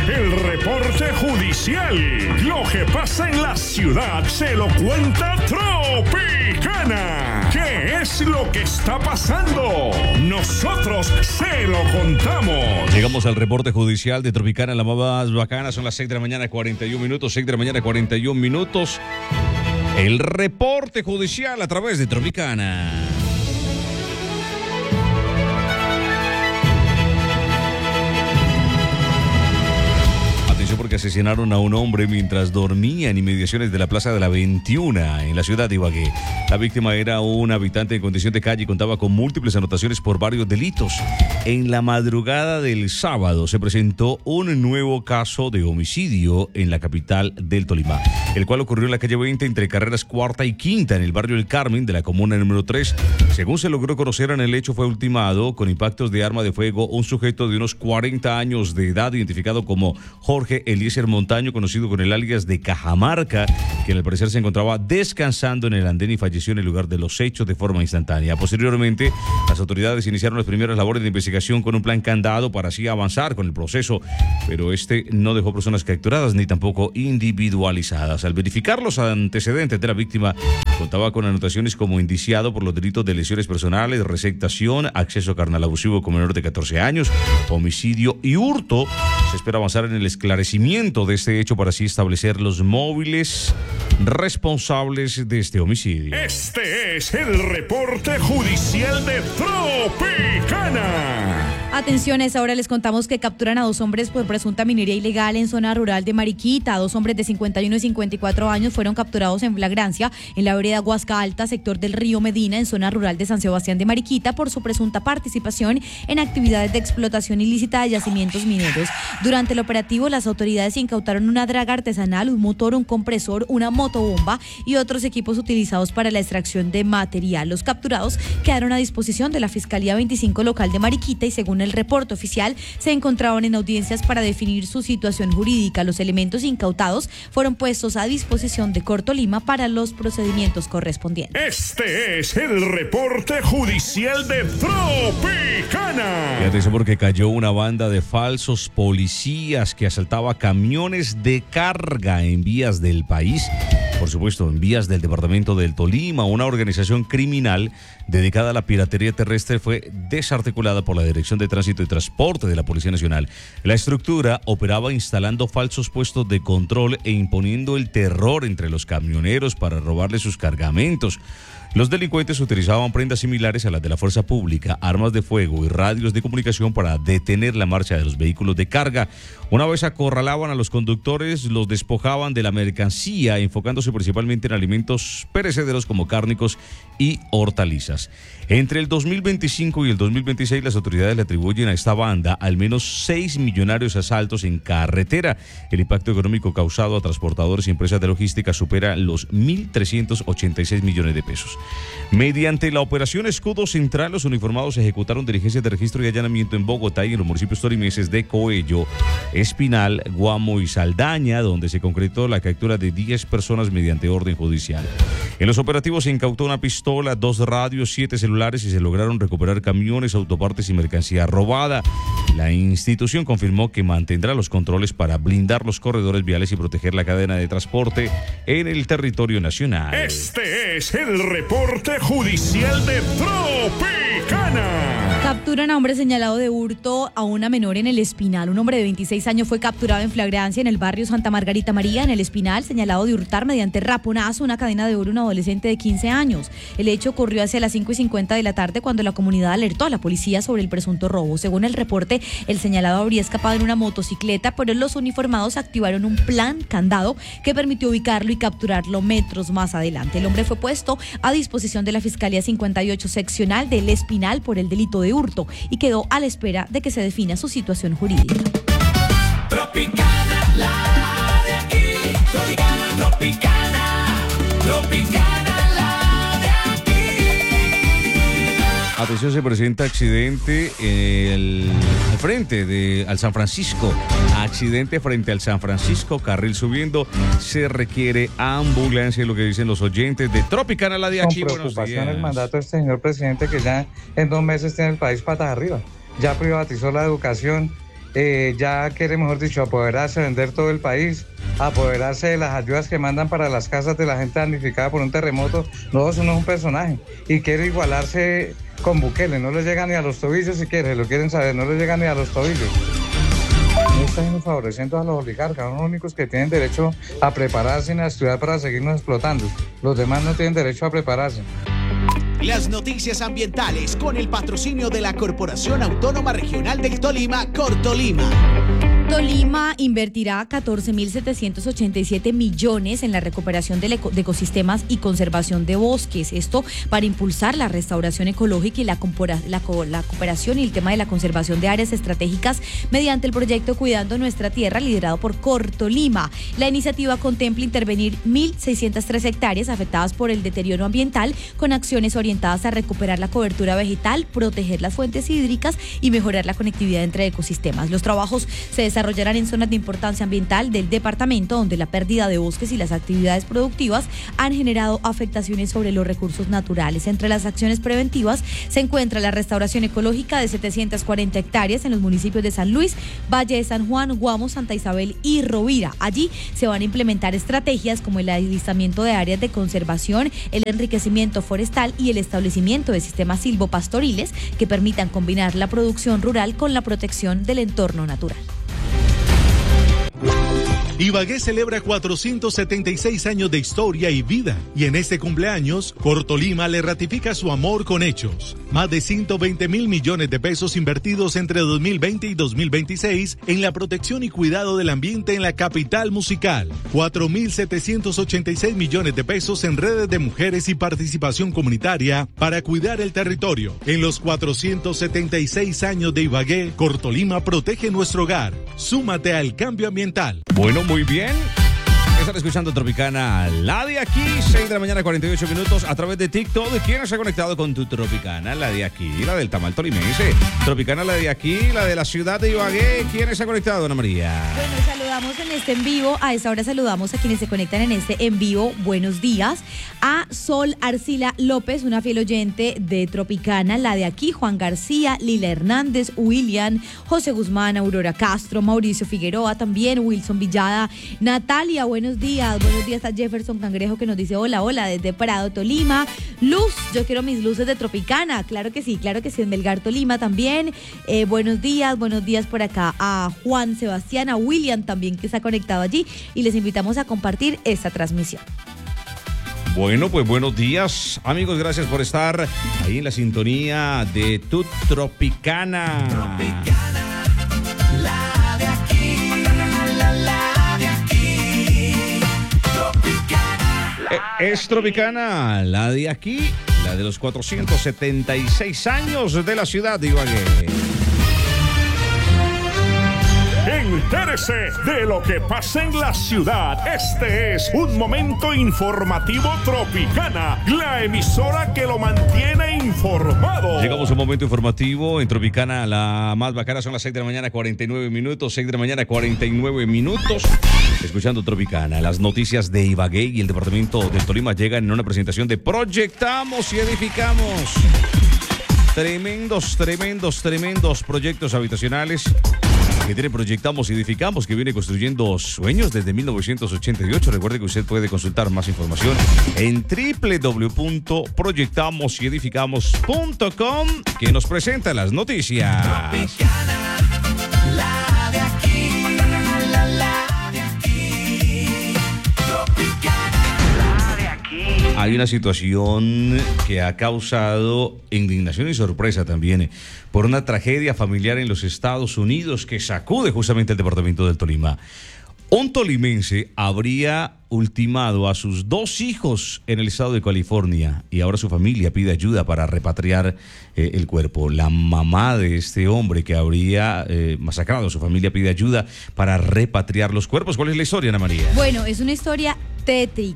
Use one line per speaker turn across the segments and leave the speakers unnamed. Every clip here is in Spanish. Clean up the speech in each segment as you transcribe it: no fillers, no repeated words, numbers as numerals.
el reporte judicial. Lo que pasa en la ciudad se lo cuenta Tropicana. ¿Qué es lo que está pasando? Nosotros se lo contamos.
Llegamos al reporte judicial de Tropicana, la más bacana. Son las 6 de la mañana, 41 minutos. 6 de la mañana, 41 minutos. El reporte judicial a través de Tropicana. Porque asesinaron a un hombre mientras dormía en inmediaciones de la Plaza de la 21 en la ciudad de Ibagué. La víctima era un habitante en condición de calle y contaba con múltiples anotaciones por varios delitos. En la madrugada del sábado se presentó un nuevo caso de homicidio en la capital del Tolima, el cual ocurrió en la calle 20 entre carreras cuarta y quinta en el barrio El Carmen de la comuna número 3. Según se logró conocer, en el hecho fue ultimado con impactos de arma de fuego un sujeto de unos 40 años de edad identificado como Jorge Eliezer Montaño, conocido con el alias de Cajamarca, quien al parecer se encontraba descansando en el andén y falleció en el lugar de los hechos de forma instantánea. Posteriormente, las autoridades iniciaron las primeras labores de investigación con un plan candado para así avanzar con el proceso, pero este no dejó personas capturadas ni tampoco individualizadas. Al verificar los antecedentes de la víctima, contaba con anotaciones como indiciado por los delitos de lesiones personales, receptación, acceso carnal abusivo con menor de 14 años, homicidio y hurto. Se espera avanzar en el esclarecimiento de este hecho para así establecer los móviles responsables de este homicidio.
Este es el reporte judicial de Tropicana.
Atenciones, ahora les contamos que capturan a 2 hombres por presunta minería ilegal en zona rural de Mariquita. 2 hombres de 51 y 54 años fueron capturados en flagrancia en la vereda Huasca Alta, sector del río Medina, en zona rural de San Sebastián de Mariquita, por su presunta participación en actividades de explotación ilícita de yacimientos mineros. Durante el operativo, las autoridades incautaron una draga artesanal, un motor, un compresor, una motobomba y otros equipos utilizados para la extracción de material. Los capturados quedaron a disposición de la Fiscalía 25 local de Mariquita y, según el reporte oficial, se encontraban en audiencias para definir su situación jurídica. Los elementos incautados fueron puestos a disposición de Cortolima para los procedimientos correspondientes.
Este es el reporte judicial de Tropicana.
Y atención porque cayó una banda de falsos policías que asaltaba camiones de carga en vías del país. Por supuesto, en vías del departamento del Tolima. Una organización criminal dedicada a la piratería terrestre fue desarticulada por la Dirección de Tránsito y Transporte de la Policía Nacional. La estructura operaba instalando falsos puestos de control e imponiendo el terror entre los camioneros para robarles sus cargamentos. Los delincuentes utilizaban prendas similares a las de la fuerza pública, armas de fuego y radios de comunicación para detener la marcha de los vehículos de carga. Una vez acorralaban a los conductores, los despojaban de la mercancía, enfocándose principalmente en alimentos perecederos como cárnicos y hortalizas. Entre el 2025 y el 2026, las autoridades le atribuyen a esta banda al menos 6 millonarios asaltos en carretera. El impacto económico causado a transportadores y empresas de logística supera los 1.386 millones de pesos. Mediante la operación Escudo Central, los uniformados ejecutaron diligencias de registro y allanamiento en Bogotá y en los municipios tolimenses de Coello, Espinal, Guamo y Saldaña, donde se concretó la captura de 10 personas mediante orden judicial. En los operativos se incautó una pistola, 2 radios, 7 celulares y se lograron recuperar camiones, autopartes y mercancía robada. La institución confirmó que mantendrá los controles para blindar los corredores viales y proteger la cadena de transporte en el territorio nacional.
Este es el reporte judicial de Tropicana.
Capturan a hombre señalado de hurto a una menor en el Espinal. Un hombre de 26 años fue capturado en flagrancia en el barrio Santa Margarita María, en el Espinal, señalado de hurtar mediante raponazo una cadena de oro a un adolescente de 15 años. El hecho ocurrió hacia las 5:50 de la tarde cuando la comunidad alertó a la policía sobre el presunto robo. Según el reporte, el señalado habría escapado en una motocicleta, pero los uniformados activaron un plan candado que permitió ubicarlo y capturarlo metros más adelante. El hombre fue puesto a disposición de la Fiscalía 58 seccional del Espinal por el delito de hurto y quedó a la espera de que se defina su situación jurídica.
Tropicana, la de aquí. Tropicana, Tropicana, Tropicana, la de aquí.
Atención, se presenta accidente al San Francisco. Accidente frente al San Francisco, carril subiendo. Se requiere ambulancia, lo que dicen los oyentes de Tropicana, la de aquí.
Con preocupación el mandato del señor presidente, que ya en 2 meses tiene el país patas arriba. Ya privatizó la educación ya quiere, mejor dicho, apoderarse, vender todo el país, apoderarse de las ayudas que mandan para las casas de la gente damnificada por un terremoto. No, eso no es un personaje. Y quiere igualarse con Bukele, no le llega ni a los tobillos si quiere, lo quieren saber, no le llega ni a los tobillos. No están favoreciendo a los oligarcas, son los únicos que tienen derecho a prepararse y a estudiar para seguirnos explotando. Los demás no tienen derecho a prepararse.
Las noticias ambientales con el patrocinio de la Corporación Autónoma Regional del Tolima, Cortolima.
Tolima invertirá 14.787 millones en la recuperación de ecosistemas y conservación de bosques. Esto para impulsar la restauración ecológica y la cooperación y el tema de la conservación de áreas estratégicas mediante el proyecto Cuidando Nuestra Tierra, liderado por Cortolima. La iniciativa contempla intervenir 1.603 hectáreas afectadas por el deterioro ambiental con acciones orientadas a recuperar la cobertura vegetal, proteger las fuentes hídricas y mejorar la conectividad entre ecosistemas. Los trabajos se desarrollarán en zonas de importancia ambiental del departamento, donde la pérdida de bosques y las actividades productivas han generado afectaciones sobre los recursos naturales. Entre las acciones preventivas se encuentra la restauración ecológica de 740 hectáreas en los municipios de San Luis, Valle de San Juan, Guamo, Santa Isabel y Rovira. Allí se van a implementar estrategias como el alistamiento de áreas de conservación, el enriquecimiento forestal y el establecimiento de sistemas silvopastoriles que permitan combinar la producción rural con la protección del entorno natural.
Ibagué celebra 476 años de historia y vida, y en este cumpleaños, Cortolima le ratifica su amor con hechos. Más de 120.000 millones de pesos invertidos entre 2020 y 2026 en la protección y cuidado del ambiente en la capital musical. 4.786 millones de pesos en redes de mujeres y participación comunitaria para cuidar el territorio. En los 476 años de Ibagué, Cortolima protege nuestro hogar. Súmate al cambio ambiental.
Bueno, muy bien. Están escuchando Tropicana, la de aquí, 6 de la mañana, 48 minutos, a través de TikTok. ¿Quién se ha conectado con tu Tropicana? La de aquí, la del tamal tolimense. Tropicana, la de aquí, la de la ciudad de Ibagué. ¿Quién se ha conectado, Ana María?
Bueno, saludamos en este en vivo. A esta hora saludamos a quienes se conectan en este en vivo. Buenos días. A Sol Arcila López, una fiel oyente de Tropicana, la de aquí, Juan García, Lila Hernández, William, José Guzmán, Aurora Castro, Mauricio Figueroa, también Wilson Villada, Natalia, buenos días a Jefferson Cangrejo que nos dice hola, desde Prado, Tolima. Luz, yo quiero mis luces de Tropicana, claro que sí, en Melgar, Tolima también. Buenos días por acá a Juan Sebastián, a William también que está conectado allí y les invitamos a compartir esta transmisión.
Bueno, pues buenos días, amigos, gracias por estar ahí en la sintonía de tu Tropicana.
Tropicana, la de aquí, la de aquí. Tropicana.
Es Tropicana, la de aquí, la de los 476 años de la ciudad de Ibagué.
Entérese de lo que pasa en la ciudad. Este es un momento informativo Tropicana, la emisora que lo mantiene informado.
Llegamos a un momento informativo en Tropicana, la más bacana. Son las 6 de la mañana, 49 minutos. 6 de la mañana, 49 minutos. Escuchando Tropicana, las noticias de Ibagué y el departamento del Tolima llegan en una presentación de Proyectamos y Edificamos. Tremendos proyectos habitacionales que tiene Proyectamos y Edificamos, que viene construyendo sueños desde 1988. Recuerde que usted puede consultar más información en www.proyectamosyedificamos.com, que nos presenta las noticias.
Tropicana, la de aquí, la de aquí. Tropicana, la de aquí.
Hay una situación que ha causado indignación y sorpresa también por una tragedia familiar en los Estados Unidos que sacude justamente el departamento del Tolima. Un tolimense habría ultimado a sus 2 hijos en el estado de California y ahora su familia pide ayuda para repatriar el cuerpo. La mamá de este hombre que habría masacrado a su familia pide ayuda para repatriar los cuerpos. ¿Cuál es la historia, Ana María?
Bueno, es una historia tétrica,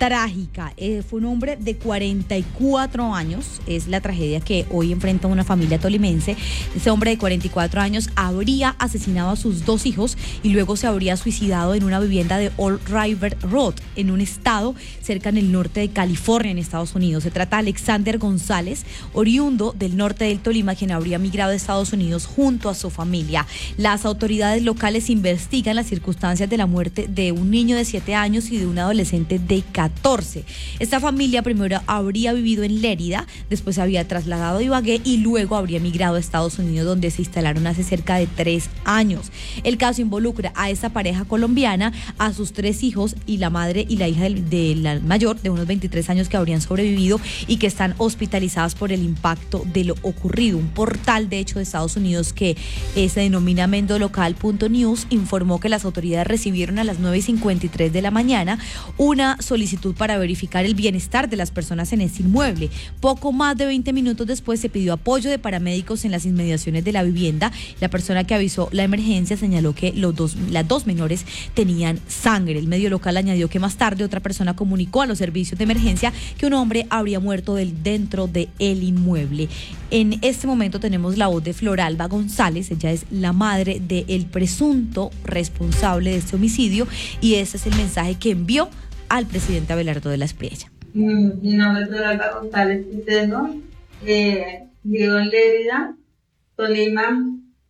trágica. Fue un hombre de 44 años. Es la tragedia que hoy enfrenta una familia tolimense. Ese hombre de 44 años habría asesinado a sus 2 hijos y luego se habría suicidado en una vivienda de Old River Road, en un estado cerca en el norte de California, en Estados Unidos. Se trata de Alexander González, oriundo del norte del Tolima, quien habría migrado a Estados Unidos junto a su familia. Las autoridades locales investigan las circunstancias de la muerte de un niño de 7 años y de un adolescente de 14. Esta familia primero habría vivido en Lérida, después se había trasladado a Ibagué y luego habría migrado a Estados Unidos, donde se instalaron hace cerca de 3 años. El caso involucra a esta pareja colombiana, a sus 3 hijos y la madre y la hija de la mayor de unos 23 años que habrían sobrevivido y que están hospitalizadas por el impacto de lo ocurrido. Un portal de hecho de Estados Unidos que se denomina mendolocal.news informó que las autoridades recibieron a las 9:53 de la mañana una solicitud para verificar el bienestar de las personas en este inmueble. Poco más de 20 minutos después se pidió apoyo de paramédicos en las inmediaciones de la vivienda. La persona que avisó la emergencia señaló que las dos menores tenían sangre. El medio local añadió que más tarde otra persona comunicó a los servicios de emergencia que un hombre habría muerto dentro del inmueble. En este momento tenemos la voz de Floralba González. Ella es la madre del presunto responsable de este homicidio y este es el mensaje que envió al presidente Abelardo de la Espriella.
Mi nombre es Floralba González Quintero, vivo en Lérida, Tolima,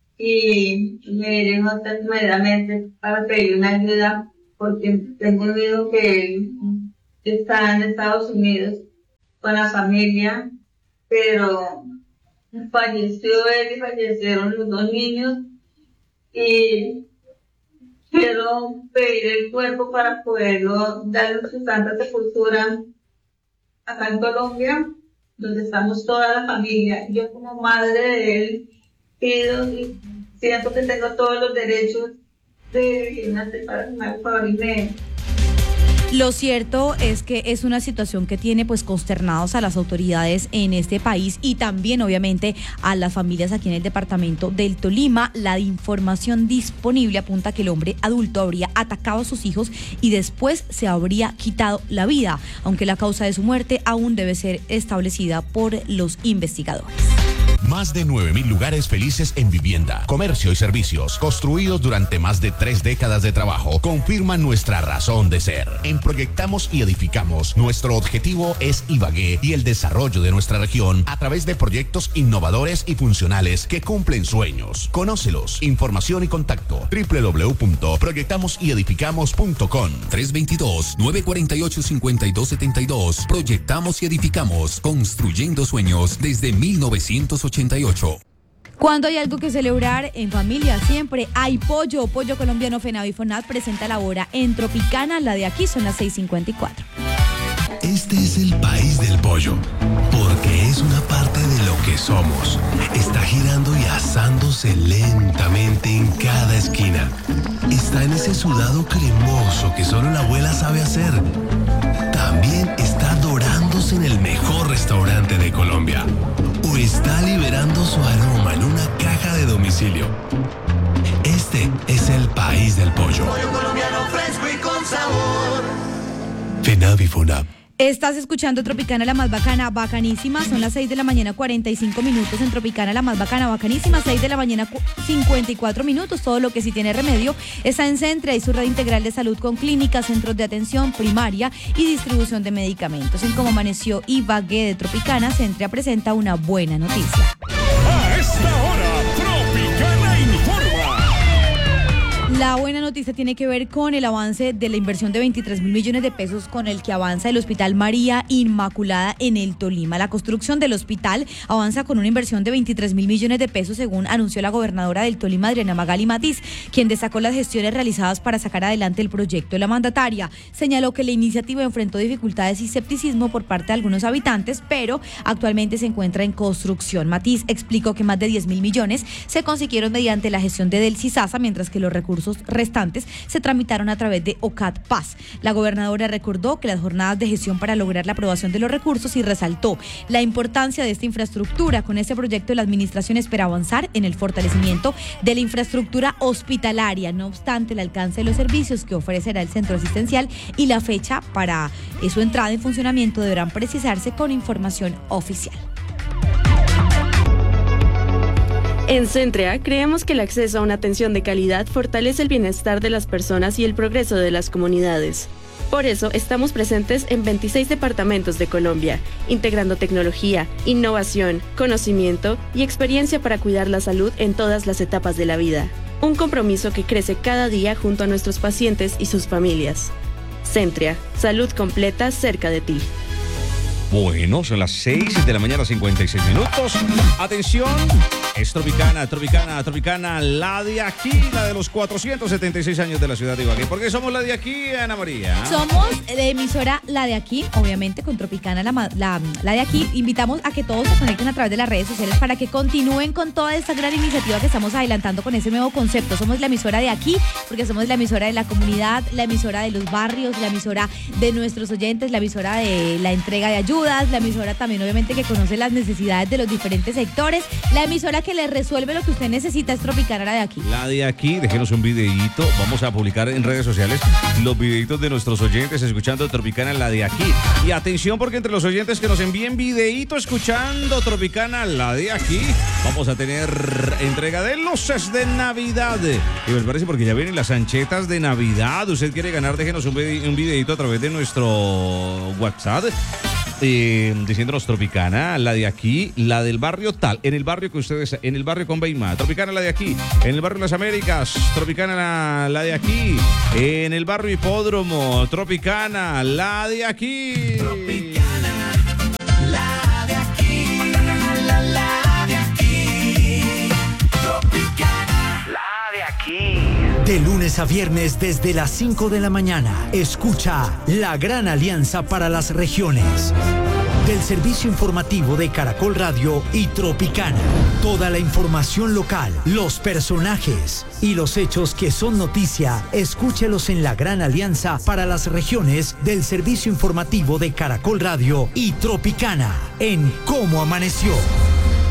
y me dirijo inmediatamente para pedir una ayuda porque tengo un hijo que está en Estados Unidos con la familia, pero falleció él y fallecieron los 2 niños y quiero pedir el cuerpo para poderlo darle su santa sepultura acá en Colombia, donde estamos toda la familia. Yo como madre de él pido y siento que tengo todos los derechos de vivir una separación por mí.
Lo cierto es que es una situación que tiene pues consternados a las autoridades en este país y también obviamente a las familias aquí en el departamento del Tolima. La información disponible apunta que el hombre adulto habría atacado a sus hijos y después se habría quitado la vida, aunque la causa de su muerte aún debe ser establecida por los investigadores.
Más de 9.000 lugares felices en vivienda, comercio y servicios, construidos durante más de 3 décadas de trabajo, confirman nuestra razón de ser. En Proyectamos y Edificamos, nuestro objetivo es Ibagué y el desarrollo de nuestra región a través de proyectos innovadores y funcionales que cumplen sueños. Conócelos. Información y contacto www.proyectamosyedificamos.com 322-948-5272. Proyectamos y Edificamos, construyendo sueños desde 1988.
Cuando hay algo que celebrar en familia, siempre hay pollo. Pollo colombiano FENAVIFONAT presenta la hora en Tropicana, la de aquí son las 6:54.
Este es el país del pollo, porque es una parte de lo que somos. Está girando y asándose lentamente en cada esquina. Está en ese sudado cremoso que solo la abuela sabe hacer. También está dorándose en el mejor restaurante de Colombia. O está liberando su aroma en una caja de domicilio. Este es el país del pollo.
Pollo colombiano fresco y con sabor.
FENAVIFONAT.
Estás escuchando Tropicana, la más bacana, bacanísima. Son las 6 de la mañana, 45 minutos en Tropicana, la más bacana, bacanísima. 6 de la mañana, 54 minutos. Todo lo que sí tiene remedio está en Centre y su red integral de salud con clínicas, centros de atención primaria y distribución de medicamentos. En Como Amaneció Ibagué de Tropicana, Centre presenta una buena noticia.
A esta hora, Tropicana informa.
La buena noticia tiene que ver con el avance de la inversión de 23.000 millones de pesos con el que avanza el Hospital María Inmaculada en el Tolima. La construcción del hospital avanza con una inversión de 23.000 millones de pesos, según anunció la gobernadora del Tolima, Adriana Magali Matiz, quien destacó las gestiones realizadas para sacar adelante el proyecto. La mandataria señaló que la iniciativa enfrentó dificultades y escepticismo por parte de algunos habitantes, pero actualmente se encuentra en construcción. Matiz explicó que más de 10.000 millones se consiguieron mediante la gestión de Delcy Sasa, mientras que los recursos restantes se tramitaron a través de OCAT Paz. La gobernadora recordó que las jornadas de gestión para lograr la aprobación de los recursos y resaltó la importancia de esta infraestructura. Con este proyecto la administración espera avanzar en el fortalecimiento de la infraestructura hospitalaria. No obstante, el alcance de los servicios que ofrecerá el centro asistencial y la fecha para su entrada en funcionamiento deberán precisarse con información oficial.
En Centrea, creemos que el acceso a una atención de calidad fortalece el bienestar de las personas y el progreso de las comunidades. Por eso, estamos presentes en 26 departamentos de Colombia, integrando tecnología, innovación, conocimiento y experiencia para cuidar la salud en todas las etapas de la vida. Un compromiso que crece cada día junto a nuestros pacientes y sus familias. Centrea, salud completa cerca de ti.
Bueno, son las 6 de la mañana, 56 minutos. Atención, es Tropicana, la de aquí, la de los 476 años de la ciudad de Ibagué. ¿Por qué somos la de aquí, Ana María?
Somos de emisora La de Aquí, obviamente con Tropicana, la de aquí. Invitamos a que todos se conecten a través de las redes sociales para que continúen con toda esta gran iniciativa que estamos adelantando con ese nuevo concepto. Somos la emisora de aquí porque somos la emisora de la comunidad, la emisora de los barrios, la emisora de nuestros oyentes, la emisora de la entrega de ayuda, la emisora también obviamente que conoce las necesidades de los diferentes sectores, la emisora que le resuelve lo que usted necesita. Es Tropicana, la de aquí.
La de aquí, déjenos un videíto, vamos a publicar en redes sociales los videitos de nuestros oyentes escuchando Tropicana, la de aquí. Y atención porque entre los oyentes que nos envíen videíto escuchando Tropicana, la de aquí, vamos a tener entrega de luces de Navidad. Y me parece porque ya vienen las anchetas de Navidad. Usted quiere ganar, déjenos un videíto a través de nuestro WhatsApp. Diciéndonos Tropicana, la de aquí, la del barrio tal, en el barrio que ustedes, en el barrio Conveima, Tropicana, la de aquí, en el barrio Las Américas, Tropicana, la de aquí, en el barrio Hipódromo, Tropicana, la de aquí.
Tropicana, la de aquí, la de aquí, Tropicana, la de aquí.
De lunes a viernes desde las 5 de la mañana, escucha La Gran Alianza para las Regiones. Del servicio informativo de Caracol Radio y Tropicana. Toda la información local, los personajes y los hechos que son noticia, escúchelos en La Gran Alianza para las Regiones del servicio informativo de Caracol Radio y Tropicana en Cómo Amaneció.